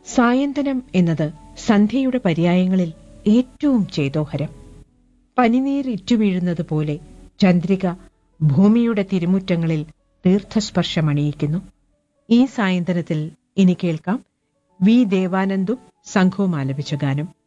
സായന്തനം എന്നത് സന്ധ്യയുടെ പര്യായങ്ങളിൽ ഏറ്റവും ചേതോഹരം. പനിനീർ ഇറ്റുവീഴുന്നത് പോലെ ചന്ദ്രിക ഭൂമിയുടെ തിരുമുറ്റങ്ങളിൽ തീർത്ഥസ്പർശമണിയിക്കുന്നു. ഈ സായന്തനത്തിൽ ഇനി കേൾക്കാം വി ദേവാനന്ദും സംഘവും ആലപിച്ച ഗാനം.